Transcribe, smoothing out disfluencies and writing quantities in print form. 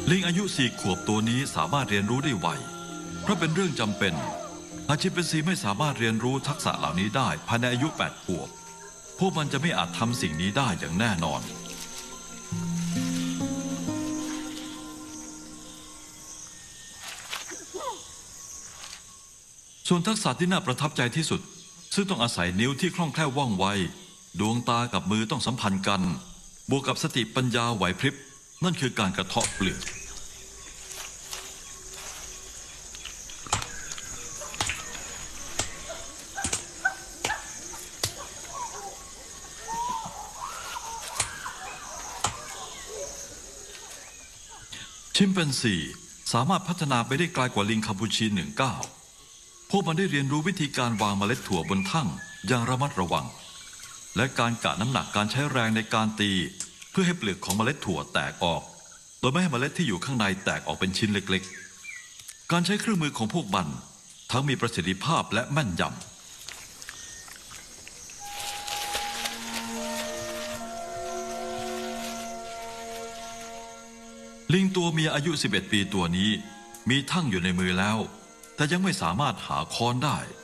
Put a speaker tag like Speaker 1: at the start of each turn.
Speaker 1: ลิงอายุ4 ขวบตัวนี้สามารถเรียนรู้ได้ไวเพราะเป็นเรื่องจำเป็นหากชิมแปนซีไม่สามารถเรียนรู้ทักษะเหล่านี้ได้ภายในอายุ8 ขวบพวกมันจะไม่อาจทำสิ่งนี้ได้อย่างแน่นอนส่วนทักษะที่น่าประทับใจที่สุดซึ่งต้องอาศัยนิ้วที่คล่องแคล่วว่องไวดวงตากับมือต้องสัมพันธ์กันบวกกับสติปัญญาไหวพริบนั่นคือการกระเทาะเปลือกชิมแปนซีสามารถพัฒนาไปได้ไกลกว่าลิงคาปูชิน1 ก้าวพวกมันได้เรียนรู้วิธีการวางเมล็ดถั่วบนทั่งอย่างระมัดระวังและการกะน้ำหนักการใช้แรงในการตีเพื่อให้เปลือกของเมล็ดถั่วแตกออกโดยไม่ให้เมล็ดที่อยู่ข้างในแตกออกเป็นชิ้นเล็กๆการใช้เครื่องมือของพวกมันทั้งมีประสิทธิภาพและแม่นยำลิงตัวเมียอายุ11 ปีตัวนี้มีทั่งอยู่ในมือแล้วแต่ยังไม่สามารถหาค้อนได้